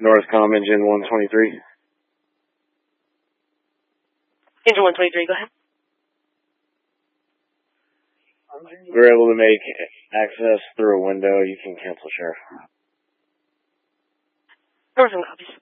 Northcom engine 123. Engine 123, go ahead. We're able to make access through a window. You can cancel, Sheriff. Northern copies.